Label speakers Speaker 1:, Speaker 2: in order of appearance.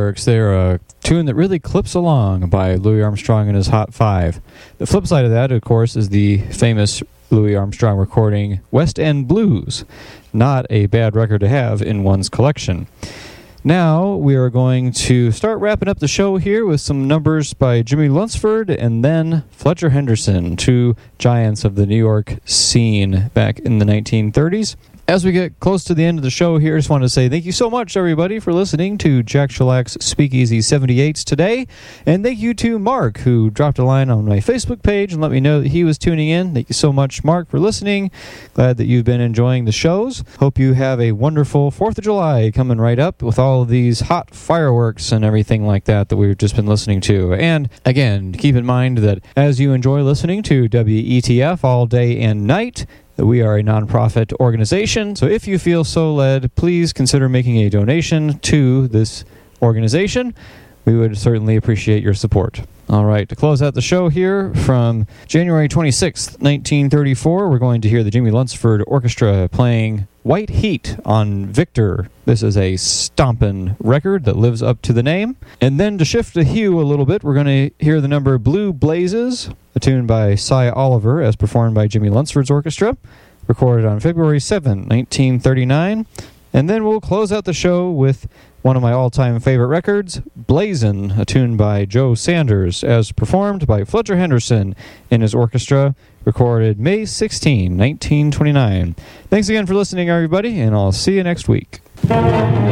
Speaker 1: Fireworks, they're a tune that really clips along by Louis Armstrong and his Hot Five. The flip side of that, of course, is the famous Louis Armstrong recording West End Blues. Not a bad record to have in one's collection. Now we are going to start wrapping up the show here with some numbers by Jimmy Lunceford and then Fletcher Henderson, two giants of the New York scene back in the 1930s. As we get close to the end of the show here, I just want to say thank you so much, everybody, for listening to Jack Shellack's Speakeasy 78s today. And thank you to Mark, who dropped a line on my Facebook page and let me know that he was tuning in. Thank you so much, Mark, for listening. Glad that you've been enjoying the shows. Hope you have a wonderful 4th of July coming right up with all of these hot fireworks and everything like that we've just been listening to. And again, keep in mind that as you enjoy listening to WETF all day and night, we are a nonprofit organization, so if you feel so led, please consider making a donation to this organization. We would certainly appreciate your support. All right, to close out the show here from January 26th, 1934, we're going to hear the Jimmy Lunceford Orchestra playing White Heat on Victor. This is a stompin' record that lives up to the name. And then to shift the hue a little bit, we're going to hear the number Blue Blazes, a tune by Cy Oliver as performed by Jimmy Lunceford's orchestra, recorded on February 7, 1939. And then we'll close out the show with one of my all-time favorite records, Blazin', a tune by Joe Sanders, as performed by Fletcher Henderson in his orchestra, recorded May 16, 1929. Thanks again for listening, everybody, and I'll see you next week.